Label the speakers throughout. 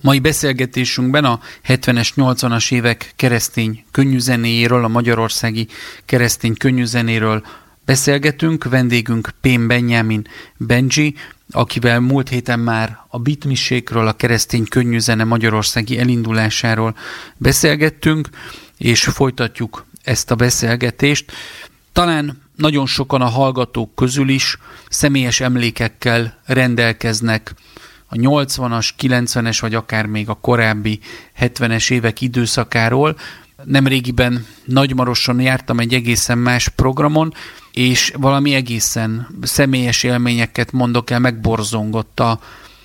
Speaker 1: Mai beszélgetésünkben a 70-es, 80-as évek keresztény könnyűzenéjéről, a magyarországi keresztény könnyűzenéről beszélgetünk. Vendégünk Pén Benyámin Benji, akivel múlt héten már a beatmisékről, a keresztény könnyűzene magyarországi elindulásáról beszélgettünk, és folytatjuk ezt a beszélgetést. Talán nagyon sokan a hallgatók közül is személyes emlékekkel rendelkeznek a 80-as, 90-es, vagy akár még a korábbi 70-es évek időszakáról. Nemrégiben Nagymaroson jártam egy egészen más programon, és valami egészen személyes élményeket mondok el, megborzongott a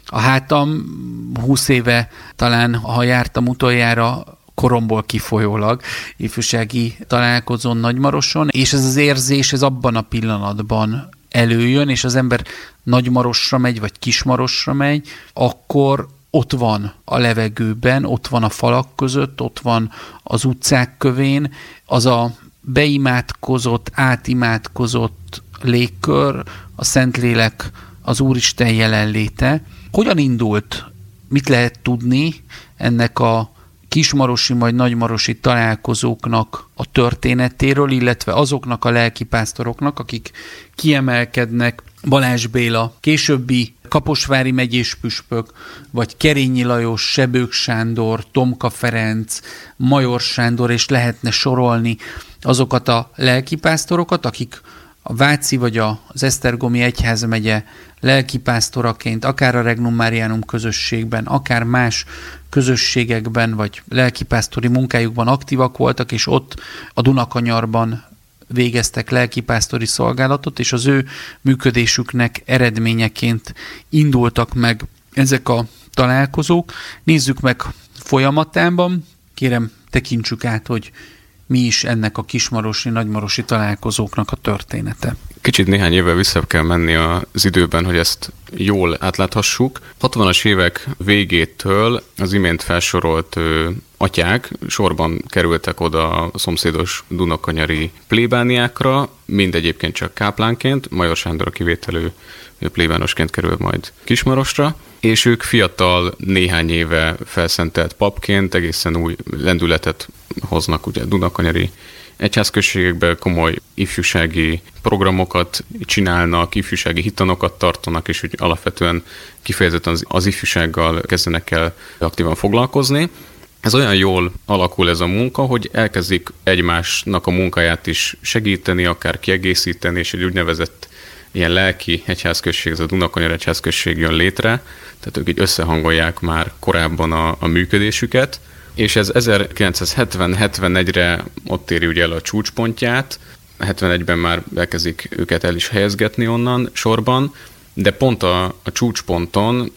Speaker 1: hátam. 20 éve talán, ha jártam utoljára, koromból kifolyólag ifjúsági találkozón Nagymaroson, és ez az érzés, ez abban a pillanatban előjön, és az ember Nagymarosra megy, vagy Kismarosra megy, akkor ott van a levegőben, ott van a falak között, ott van az utcák kövén, az a beimádkozott, átimádkozott légkör, a Szentlélek, az Úristen jelenléte. Hogyan indult? Mit lehet tudni ennek a kismarosi majd nagymarosi találkozóknak a történetéről, illetve azoknak a lelkipásztoroknak, akik kiemelkednek, Balázs Béla, későbbi Kaposvári megyés püspök, vagy Kerényi Lajos, Sebők Sándor, Tomka Ferenc, Major Sándor, és lehetne sorolni azokat a lelkipásztorokat, akik a Váci vagy az Esztergomi egyházmegye lelkipásztoraként, akár a Regnum Marianum közösségben, akár más közösségekben, vagy lelkipásztori munkájukban aktívak voltak, és ott a Dunakanyarban végeztek lelkipásztori szolgálatot, és az ő működésüknek eredményeként indultak meg ezek a találkozók. Nézzük meg folyamatában, kérem, tekintsük át, hogy mi is ennek a kismarosi, nagymarosi találkozóknak a története.
Speaker 2: Kicsit néhány évvel vissza kell menni az időben, hogy ezt jól átláthassuk. 60-as évek végétől az imént felsorolt atyák sorban kerültek oda a szomszédos dunakanyari plébániákra, mind egyébként csak káplánként, Major Sándor a kivételő plébánosként kerül majd Kismarosra, és ők fiatal, néhány éve felszentelt papként egészen új lendületet hoznak ugye Dunakanyari egyházközségekben, komoly ifjúsági programokat csinálnak, ifjúsági hitanokat tartanak, és úgy alapvetően kifejezetten az ifjúsággal kezdenek el aktívan foglalkozni. Ez olyan jól alakul ez a munka, hogy elkezdik egymásnak a munkáját is segíteni, akár kiegészíteni, és egy úgynevezett ilyen lelki egyházközség, ez a Dunakanyar egyházközség jön létre, tehát ők így összehangolják már korábban a működésüket, és ez 1970-71-re ott éri ugye el a csúcspontját, 71-ben már elkezdik őket el is helyezgetni onnan sorban, de pont a csúcsponton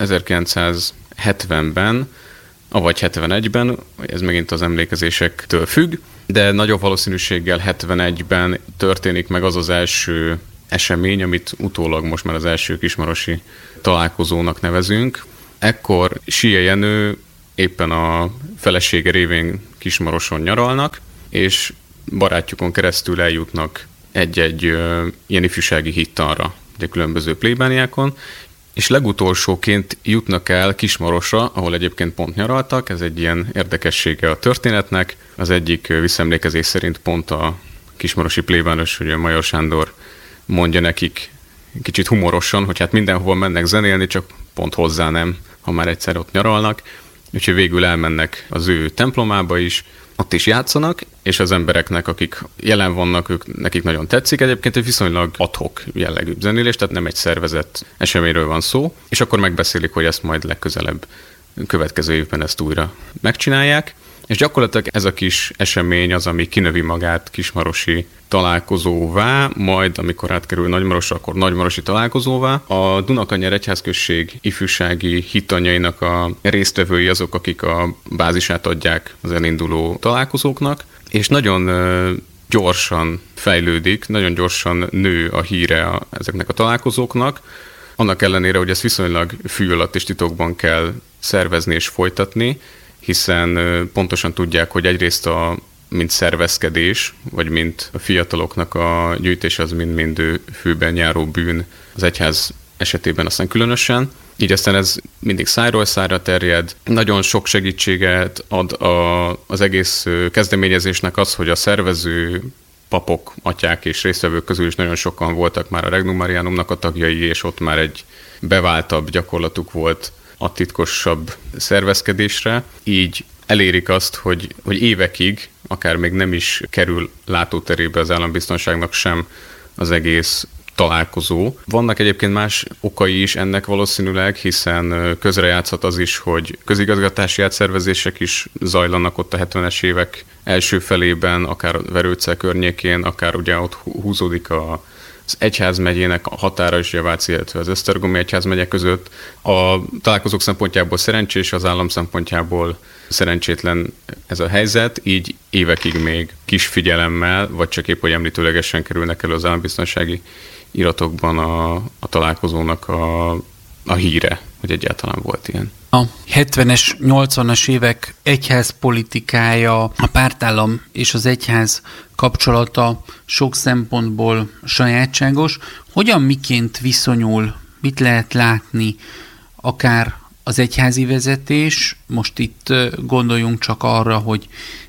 Speaker 2: 1970-ben, avagy 71-ben, ez megint az emlékezésektől függ, de nagyobb valószínűséggel 71-ben történik meg az első esemény, amit utólag most már az első kismarosi találkozónak nevezünk. Ekkor Sia Jenő éppen a felesége révén Kismaroson nyaralnak, és barátjukon keresztül eljutnak egy-egy ilyen ifjúsági hittanra, de különböző plébániákon, és legutolsóként jutnak el Kismarosra, ahol egyébként pont nyaraltak, ez egy ilyen érdekessége a történetnek. Az egyik visszaemlékezés szerint pont a kismarosi plébános, ugye Major Sándor mondja nekik kicsit humorosan, hogy hát mindenhova mennek zenélni, csak pont hozzá nem, ha már egyszer ott nyaralnak. Úgyhogy végül elmennek az ő templomába is, ott is játszanak, és az embereknek, akik jelen vannak, nekik nagyon tetszik. Egyébként egy viszonylag ad-hoc jellegű zenélés, tehát nem egy szervezett eseményről van szó, és akkor megbeszélik, hogy ezt majd legközelebb, következő évben ezt újra megcsinálják. És gyakorlatilag ez a kis esemény az, ami kinövi magát kismarosi találkozóvá, majd amikor átkerül Nagymarosra, akkor nagymarosi találkozóvá. A Dunakanyar egyházközség ifjúsági hittanjainak a résztvevői azok, akik a bázisát adják az elinduló találkozóknak, és nagyon gyorsan fejlődik, nagyon gyorsan nő a híre ezeknek a találkozóknak, annak ellenére, hogy ezt viszonylag fű alatt és titokban kell szervezni és folytatni, hiszen pontosan tudják, hogy egyrészt mint szervezkedés, vagy mint a fiataloknak a gyűjtés, az mind főben járó bűn az egyház esetében aztán különösen. Így aztán ez mindig szájról szájra terjed. Nagyon sok segítséget ad az egész kezdeményezésnek az, hogy a szervező papok, atyák és résztvevők közül is nagyon sokan voltak már a Regnum Marianumnak a tagjai, és ott már egy beváltabb gyakorlatuk volt a titkosabb szervezkedésre. Így elérik azt, hogy évekig, akár még nem is kerül látóterébe az állambiztonságnak sem az egész találkozó. Vannak egyébként más okai is ennek valószínűleg, hiszen közrejátszhat az is, hogy közigazgatási átszervezések is zajlanak ott a 70-es évek első felében, akár a Verőce környékén, akár ugye ott húzódik az egyházmegyének a határa is Váci, illetve az esztergomi egyházmegye között. A találkozók szempontjából szerencsés, az állam szempontjából szerencsétlen ez a helyzet, így évekig még kis figyelemmel, vagy csak épp, hogy említőlegesen kerülnek elő az állambiztonsági iratokban a találkozónak a híre, hogy egyáltalán volt ilyen.
Speaker 1: A 70-es, 80-as évek egyházpolitikája, a pártállam és az egyház kapcsolata sok szempontból sajátságos. Hogyan, miként viszonyul, mit lehet látni akár az egyházi vezetés, most itt gondoljunk csak arra, hogy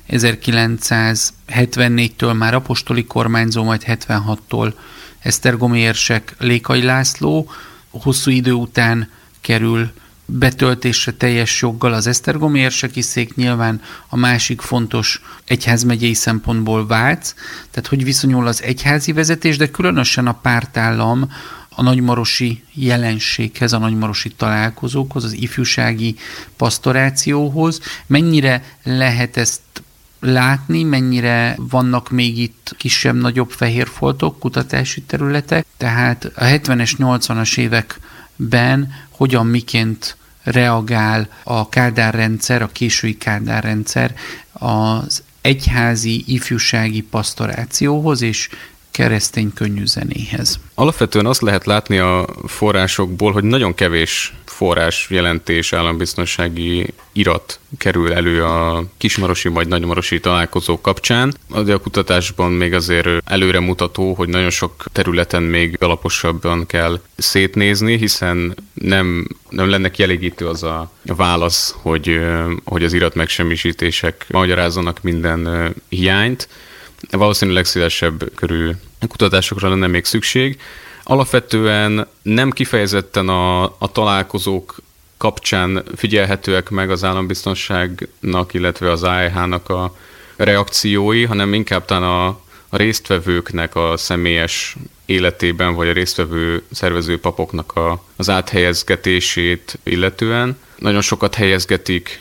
Speaker 1: 1974-től már apostoli kormányzó, majd 76-tól esztergomi érsek Lékai László, hosszú idő után kerül betöltésre teljes joggal az esztergomi érseki szék, nyilván a másik fontos egyházmegyei szempontból Vác, tehát hogy viszonyul az egyházi vezetés, de különösen a pártállam a nagymarosi jelenséghez, a nagymarosi találkozókhoz, az ifjúsági pasztorációhoz. Mennyire lehet ezt látni, mennyire vannak még itt kisebb-nagyobb fehérfoltok, kutatási területek, tehát a 70-es, 80-as években hogyan, miként reagál a Kádár rendszer, a késői Kádár rendszer az egyházi ifjúsági pasztorációhoz és keresztény könnyűzenéhez.
Speaker 2: Alapvetően azt lehet látni a forrásokból, hogy nagyon kevés forrás, jelentés, állambiztonsági irat kerül elő a kismarosi vagy nagymarosi találkozók kapcsán. A kutatásban még azért előremutató, hogy nagyon sok területen még alaposabban kell szétnézni, hiszen nem lenne kielégítő az a válasz, hogy az irat megsemmisítések magyarázzanak minden hiányt. Valószínűleg szélesebb körű kutatásokra lenne még szükség. Alapvetően nem kifejezetten a találkozók kapcsán figyelhetőek meg az állambiztonságnak, illetve az AEH-nak a reakciói, hanem inkább talán a résztvevőknek a személyes életében, vagy a résztvevő szervező papoknak az áthelyezgetését illetően. Nagyon sokat helyezgetik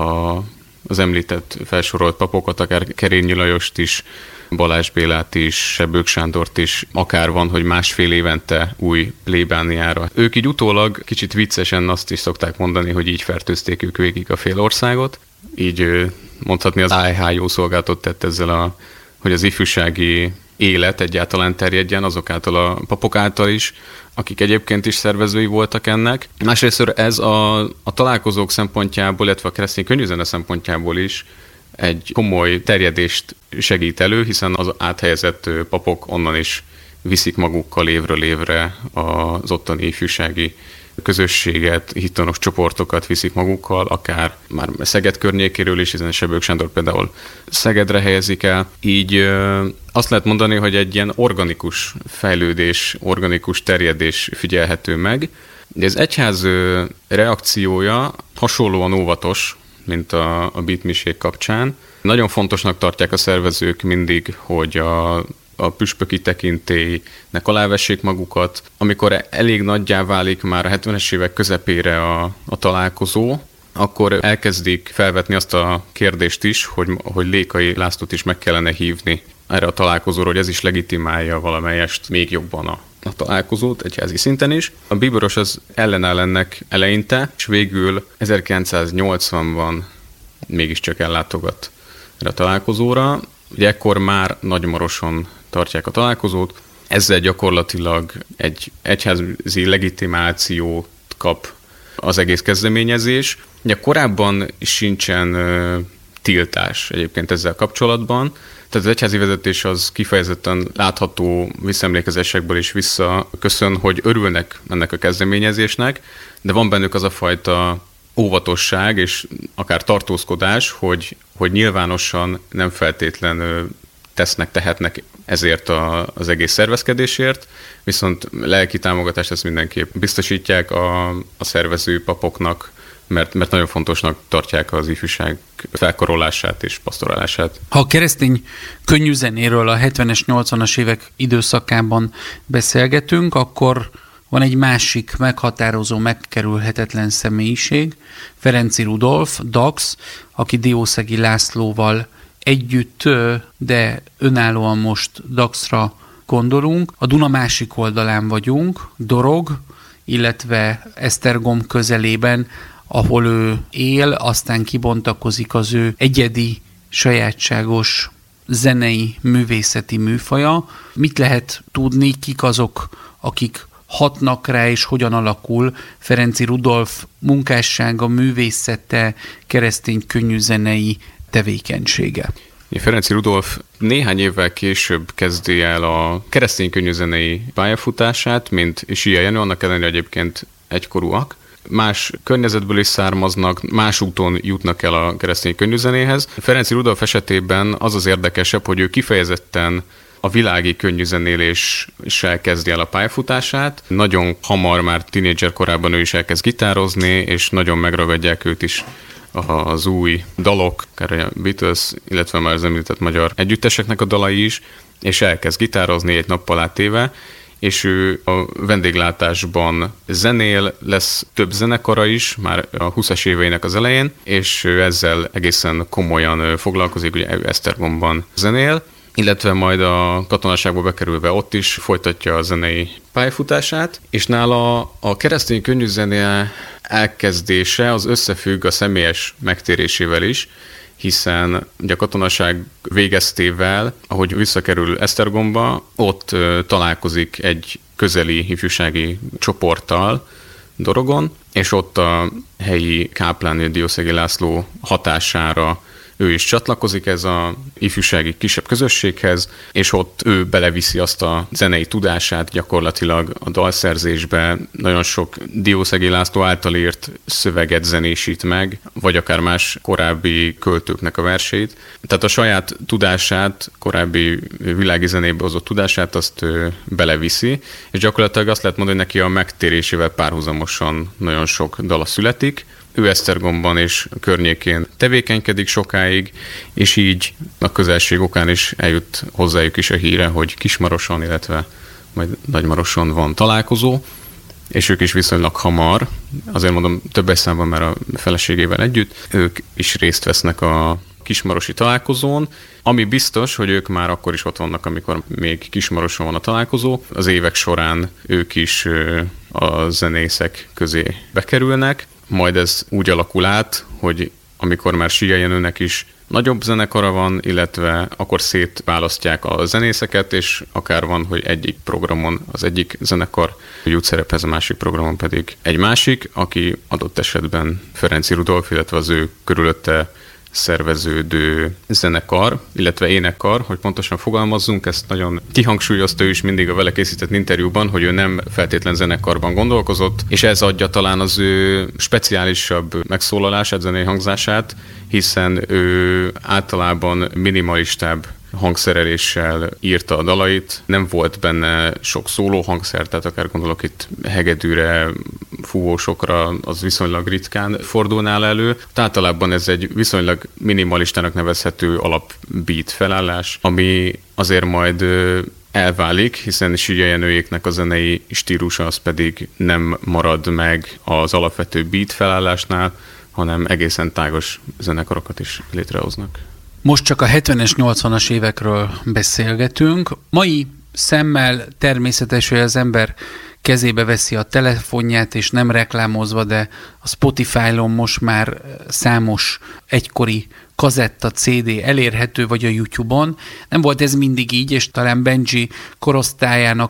Speaker 2: az említett felsorolt papokat, akár Kerényi Lajost is, Balázs Bélát is, Sebők Sándort is, akár van, hogy másfél évente új plébániára. Ők így utólag kicsit viccesen azt is szokták mondani, hogy így fertőzték ők végig a fél országot. Így mondhatni az AEH jó szolgálatot tett ezzel, hogy az ifjúsági élet egyáltalán terjedjen azok által a papok által is, akik egyébként is szervezői voltak ennek. Másrészt ez a találkozók szempontjából, illetve a keresztény könnyűzene szempontjából is egy komoly terjedést segít elő, hiszen az áthelyezett papok onnan is viszik magukkal évről évre az ottani ifjúsági közösséget, hitanos csoportokat viszik magukkal, akár már Szeged környékéről is, hiszen Sebők Sándor például Szegedre helyezik el. Így azt lehet mondani, hogy egy ilyen organikus fejlődés, organikus terjedés figyelhető meg. De az egyház reakciója hasonlóan óvatos, mint a bitmisék kapcsán. Nagyon fontosnak tartják a szervezők mindig, hogy a püspöki tekintélynek alávessék magukat. Amikor elég nagyjá válik már a 70-es évek közepére a találkozó, akkor elkezdik felvetni azt a kérdést is, hogy Lékai Lászlót is meg kellene hívni erre a találkozóra, hogy ez is legitimálja valamelyest még jobban a találkozót, egyházi szinten is. A bíboros az ellenáll ennek eleinte, és végül 1980-ban mégiscsak ellátogat erre a találkozóra. Ugye ekkor már Nagymaroson tartják a találkozót, ezzel gyakorlatilag egy egyházi legitimációt kap az egész kezdeményezés. Ugye korábban sincsen tiltás egyébként ezzel kapcsolatban. Tehát az egyházi vezetés az kifejezetten látható visszaemlékezésekből is visszaköszön, hogy örülnek ennek a kezdeményezésnek, de van bennük az a fajta óvatosság és akár tartózkodás, hogy nyilvánosan nem feltétlenül tehetnek ezért az egész szervezkedésért, viszont lelki támogatást ezt mindenképp biztosítják a szervező papoknak, mert nagyon fontosnak tartják az ifjúság felkarolását és pastorálását.
Speaker 1: Ha a keresztény könnyűzenéről a 70-es, 80-as évek időszakában beszélgetünk, akkor van egy másik meghatározó, megkerülhetetlen személyiség, Ferenczy Rudolf, Dax, aki Diószegi Lászlóval együtt, de önállóan most Daxra gondolunk. A Duna másik oldalán vagyunk, Dorog, illetve Esztergom közelében, ahol ő él, aztán kibontakozik az ő egyedi, sajátságos zenei, művészeti műfaja. Mit lehet tudni, kik azok, akik hatnak rá, és hogyan alakul Ferenczy Rudolf munkássága, művészete, keresztény könnyűzenei tevékenysége?
Speaker 2: Ferenczy Rudolf néhány évvel később kezdi el a keresztény könnyűzenei pályafutását, mint Sia Jenő, annak ellenére egyébként egykorúak. Más környezetből is származnak, más úton jutnak el a keresztény könnyűzenéhez. Ferenczy Rudolf esetében az érdekesebb, hogy ő kifejezetten a világi könnyűzenéléssel kezdi el a pályafutását. Nagyon hamar, már tínédzser korában ő is elkezd gitározni, és nagyon megragadják őt is az új dalok, akár a Beatles, illetve már az említett magyar együtteseknek a dalai is, és elkezd gitározni egy nappal átéve, és ő a vendéglátásban zenél, lesz több zenekara is, már a 20-as éveinek az elején, és ő ezzel egészen komolyan foglalkozik, ugye Esztergomban zenél, illetve majd a katonaságba bekerülve ott is folytatja a zenei pályafutását, és nála a keresztény könnyűzene elkezdése az összefügg a személyes megtérésével is, hiszen ugye a katonaság végeztével, ahogy visszakerül Esztergomba, ott találkozik egy közeli ifjúsági csoporttal Dorogon, és ott a helyi káplán Diószegi László hatására ő is csatlakozik ez a ifjúsági kisebb közösséghez, és ott ő beleviszi azt a zenei tudását gyakorlatilag a dalszerzésbe, nagyon sok Diószegi László által írt szöveget zenésít meg, vagy akár más korábbi költőknek a verseit. Tehát a saját tudását, korábbi világi zenébe hozott tudását azt beleviszi, és gyakorlatilag azt lehet mondani, hogy neki a megtérésével párhuzamosan nagyon sok dala születik. Ő Esztergomban és környékén tevékenykedik sokáig, és így a közelség okán is eljut hozzájuk is a híre, hogy Kismaroson, illetve majd Nagymaroson van találkozó, és ők is viszonylag hamar, azért mondom többes számban, mert a feleségével együtt, ők is részt vesznek a kismarosi találkozón, ami biztos, hogy ők már akkor is ott vannak, amikor még Kismaroson van a találkozó. Az évek során ők is a zenészek közé bekerülnek, majd ez úgy alakul át, hogy amikor már Sia Jenőnek is nagyobb zenekara van, illetve akkor szétválasztják a zenészeket, és akár van, hogy egyik programon az egyik zenekar jut szerephez, a másik programon pedig egy másik, aki adott esetben Ferenczy Rudolf, illetve az ő körülötte szerveződő zenekar, illetve énekkar, hogy pontosan fogalmazzunk, ezt nagyon kihangsúlyozta ő is mindig a vele készített interjúban, hogy ő nem feltétlen zenekarban gondolkozott, és ez adja talán az ő speciálisabb megszólalását, zenei hangzását, hiszen ő általában minimalistább hangszereléssel írta a dalait, nem volt benne sok szóló hangszer, tehát akár gondolok itt hegedűre, fúvósokra, az viszonylag ritkán fordulnál elő. Általában ez egy viszonylag minimalistának nevezhető alapbeat felállás, ami azért majd elválik, hiszen Sia Jenőjéknek a zenei stílusa az pedig nem marad meg az alapvető beat felállásnál, hanem egészen tágos zenekarokat is létrehoznak.
Speaker 1: Most csak a 70-es, 80-as évekről beszélgetünk. Mai szemmel természetes, hogy az ember kezébe veszi a telefonját, és nem reklámozva, de a Spotify-on most már számos egykori kazetta, CD elérhető, vagy a YouTube-on. Nem volt ez mindig így, és talán Benji korosztályának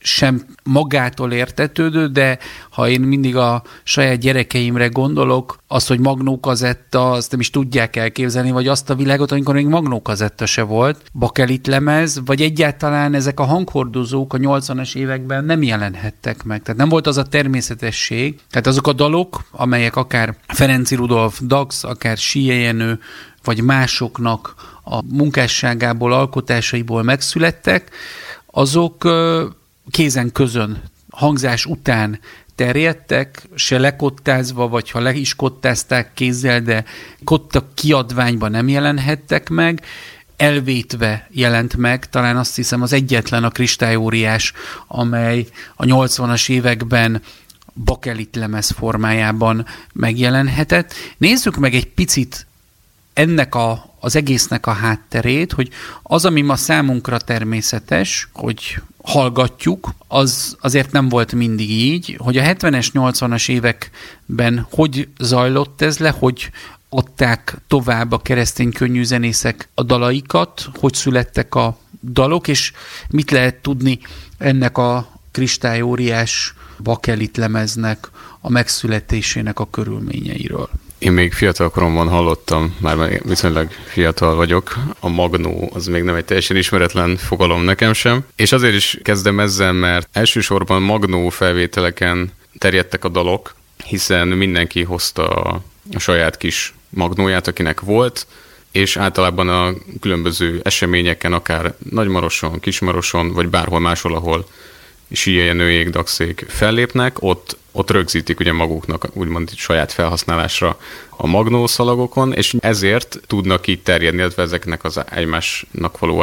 Speaker 1: sem magától értetődő, de ha én mindig a saját gyerekeimre gondolok, az, hogy magnókazetta, azt nem is tudják elképzelni, vagy azt a világot, amikor még magnókazetta se volt, bakelitlemez, vagy egyáltalán ezek a hanghordozók a 80-as években nem jelenhettek meg. Tehát nem volt az a természetesség. Tehát azok a dalok, amelyek akár Ferenczy Rudolf Dax, akár Sille Jenő, vagy másoknak a munkásságából, alkotásaiból megszülettek, azok kézen közön, hangzás után terjedtek, se lekottázva, vagy ha le is kottázták kézzel, de kotta kiadványban nem jelenhettek meg, elvétve jelent meg, talán azt hiszem az egyetlen a Kristályóriás, amely a 80-as években bakelitlemez formájában megjelenhetett. Nézzük meg egy picit ennek az egésznek a hátterét, hogy az, ami ma számunkra természetes, hogy hallgatjuk, az azért nem volt mindig így, hogy a 70-es, 80-as években hogy zajlott ez le, hogy adták tovább a keresztény könnyűzenészek a dalaikat, hogy születtek a dalok, és mit lehet tudni ennek a Kristályóriás bakelitlemeznek a megszületésének a körülményeiről.
Speaker 2: Én még fiatal koromban hallottam, már viszonylag fiatal vagyok, a magnó az még nem egy teljesen ismeretlen fogalom nekem sem, és azért is kezdem ezzel, mert elsősorban magnó felvételeken terjedtek a dalok, hiszen mindenki hozta a saját kis magnóját, akinek volt, és általában a különböző eseményeken, akár Nagymaroson, Kismaroson, vagy bárhol máshol, ahol Sille Jenőjék, Daxék fellépnek, ott rögzítik ugye maguknak úgymond saját felhasználásra a magnószalagokon, és ezért tudnak így terjedni, illetve ezeknek az egymásnak való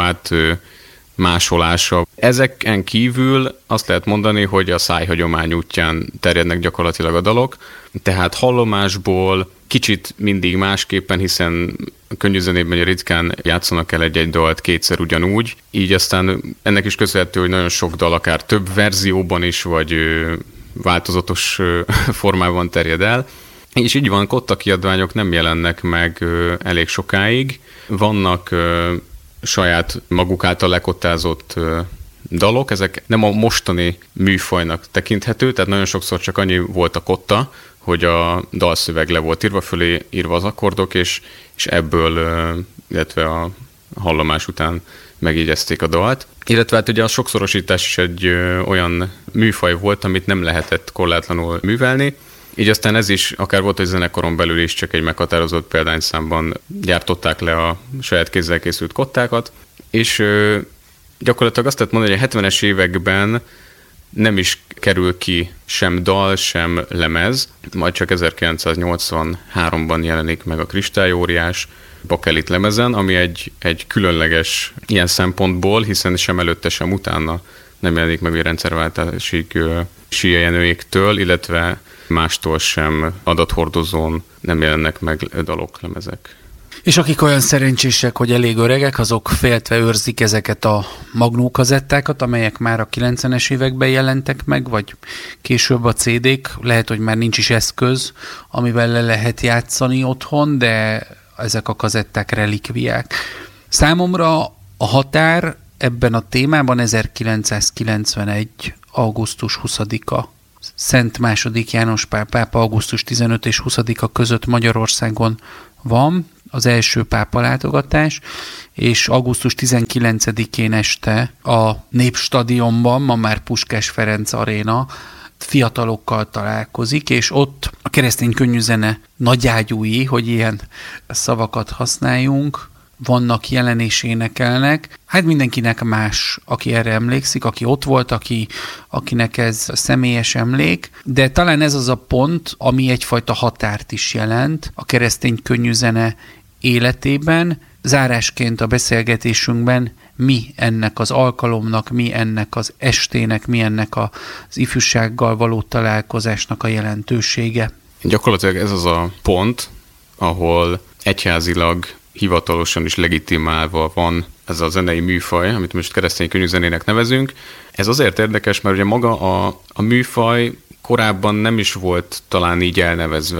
Speaker 2: másolása. Ezeken kívül azt lehet mondani, hogy a szájhagyomány útján terjednek gyakorlatilag a dalok, tehát hallomásból kicsit mindig másképpen, hiszen a könnyűzenében ritkán játszanak el egy-egy dalt kétszer ugyanúgy, így aztán ennek is köszönhető, hogy nagyon sok dal akár több verzióban is, vagy változatos formában terjed el, és így van, kotta kiadványok nem jelennek meg elég sokáig. Vannak saját maguk által lekottázott dalok, ezek nem a mostani műfajnak tekinthető, tehát nagyon sokszor csak annyi volt a kotta, hogy a dalszöveg le volt írva, fölé írva az akkordok, és ebből, illetve a hallomás után megjegyezték a dalt. Illetve hát ugye a sokszorosítás is egy olyan műfaj volt, amit nem lehetett korlátlanul művelni, így aztán ez is, akár volt, hogy zenekoron belül is csak egy meghatározott példányszámban gyártották le a saját kézzel készült kottákat, és gyakorlatilag azt lehet mondani, hogy a 70-es években nem is kerül ki sem dal, sem lemez, majd csak 1983-ban jelenik meg a Kristályóriás bakelit lemezen, ami egy különleges ilyen szempontból, hiszen sem előtte, sem utána nem jelenik meg a rendszerváltásig Sille Jenőjéktől, illetve mástól sem adathordozón nem jelennek meg dalok, lemezek.
Speaker 1: És akik olyan szerencsések, hogy elég öregek, azok féltve őrzik ezeket a magnókazettákat, amelyek már a 90-es években jelentek meg, vagy később a CD-k. Lehet, hogy már nincs is eszköz, amivel le lehet játszani otthon, de ezek a kazetták relikviák. Számomra a határ ebben a témában 1991. augusztus 20-a. Szent II. János Pál pápa augusztus 15 és 20-a között Magyarországon van az első pápa látogatás, és augusztus 19-én este a Népstadionban, ma már Puskás Ferenc Aréna, fiatalokkal találkozik, és ott a keresztény könnyűzene nagyágyúi, hogy ilyen szavakat használjunk, vannak, jelen és énekelnek. Hát mindenkinek más, aki erre emlékszik, aki ott volt, akinek ez személyes emlék, de talán ez az a pont, ami egyfajta határt is jelent a keresztény könnyűzene életében. Zárásként a beszélgetésünkben mi ennek az alkalomnak, mi ennek az estének, mi ennek az ifjúsággal való találkozásnak a jelentősége.
Speaker 2: Gyakorlatilag ez az a pont, ahol egyházilag hivatalosan is legitimálva van ez a zenei műfaj, amit most keresztény könnyűzenének nevezünk. Ez azért érdekes, mert ugye maga a műfaj korábban nem is volt talán így elnevezve,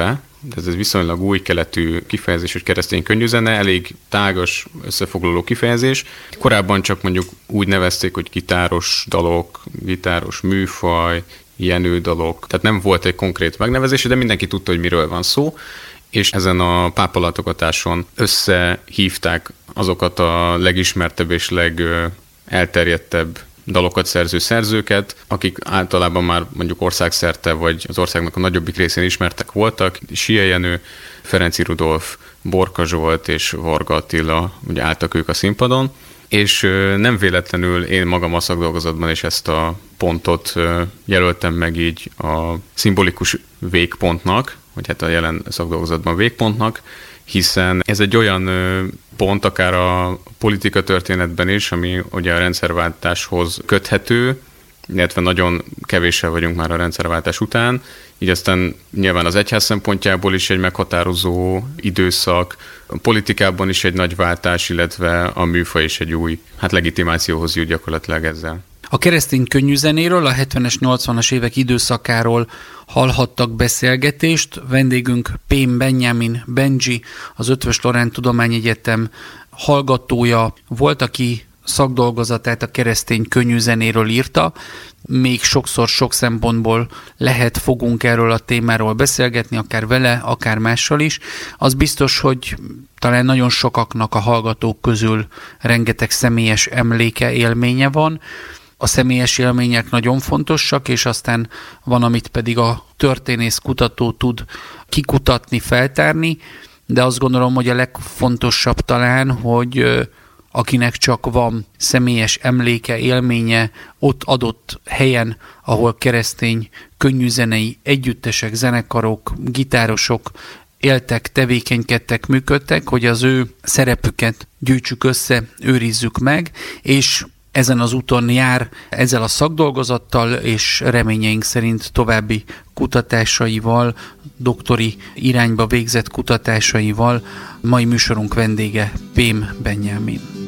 Speaker 2: ez viszonylag új keletű kifejezés, hogy keresztény könnyűzene, elég tágas, összefoglaló kifejezés. Korábban csak mondjuk úgy nevezték, hogy gitáros dalok, gitáros műfaj, jenődalok, tehát nem volt egy konkrét megnevezés, de mindenki tudta, hogy miről van szó, és ezen a pápalátogatáson összehívták azokat a legismertebb és legelterjedtebb dalokat szerző szerzőket, akik általában már mondjuk országszerte, vagy az országnak a nagyobbik részén ismertek voltak. Sia Jenő, Ferenczy Rudolf, Borka Zsolt és Varga Attila, ugye álltak ők a színpadon, és nem véletlenül én magam a szakdolgozatban is ezt a pontot jelöltem meg így a szimbolikus végpontnak, vagy hát a jelen szakdolgozatban végpontnak, hiszen ez egy olyan pont, akár a politika történetben is, ami ugye a rendszerváltáshoz köthető, illetve nagyon kevéssel vagyunk már a rendszerváltás után, így aztán nyilván az egyház szempontjából is egy meghatározó időszak, a politikában is egy nagy váltás, illetve a műfaj is egy új legitimációhoz jut gyakorlatilag ezzel.
Speaker 1: A keresztény könnyűzenéről, a 70-es, 80-as évek időszakáról hallhattak beszélgetést. Vendégünk Pém Benjamin Benji, az Eötvös Loránd Tudományegyetem hallgatója volt, aki szakdolgozatát a keresztény könnyűzenéről írta. Még sokszor, sok szempontból fogunk erről a témáról beszélgetni, akár vele, akár mással is. Az biztos, hogy talán nagyon sokaknak a hallgatók közül rengeteg személyes emléke, élménye van. A személyes élmények nagyon fontosak, és aztán van, amit pedig a történész kutató tud kikutatni, feltárni, de azt gondolom, hogy a legfontosabb talán, hogy akinek csak van személyes emléke, élménye ott adott helyen, ahol keresztény könnyűzenei együttesek, zenekarok, gitárosok éltek, tevékenykedtek, működtek, hogy az ő szerepüket gyűjtsük össze, őrizzük meg, és ezen az úton jár ezzel a szakdolgozattal, és reményeink szerint további kutatásaival, doktori irányba végzett kutatásaival. Mai műsorunk vendége Pém Benjamin.